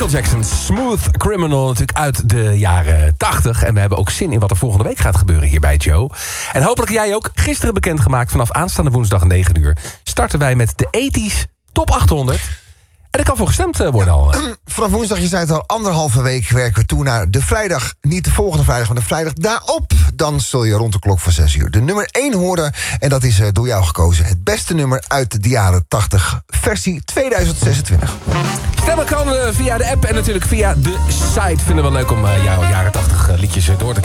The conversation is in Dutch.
Michael Jackson, Smooth Criminal, natuurlijk uit de jaren 80. En we hebben ook zin in wat er volgende week gaat gebeuren hier bij Joe. En hopelijk jij ook. Gisteren bekendgemaakt, vanaf aanstaande woensdag 9 uur... starten wij met de 80's Top 800... En er kan voor gestemd worden al. Vanaf woensdag, je zei het al, 1,5 week werken we toe naar de vrijdag. Niet de volgende vrijdag, maar de vrijdag daarop. Dan zul je rond de klok van 6 uur de nummer 1 horen. En dat is door jou gekozen. Het beste nummer uit de jaren 80, versie 2026. Stemmen kan via de app en natuurlijk via de site. Vinden we leuk om jouw jaren 80 liedjes door te